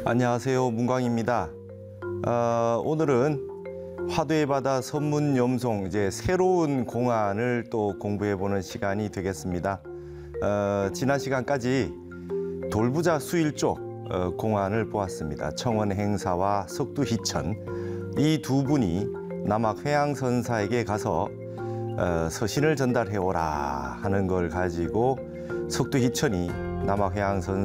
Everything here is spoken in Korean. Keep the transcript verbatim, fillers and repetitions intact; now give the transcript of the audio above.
안녕하세요, 문광입니다. 어, 오늘은 화두의 바다 선문염송 이제 새로운 공안을 또 공부해보는 시간이 되겠습니다. 어, 지난 시간까지 돌부자 수일쪽 어, 공안을 보았습니다. 청원행사와 석두희천 이 두 분이 남학 회양선사에게 가서 어, 서신을 전달해오라 하는 걸 가지고 석두희천이 남학 회양선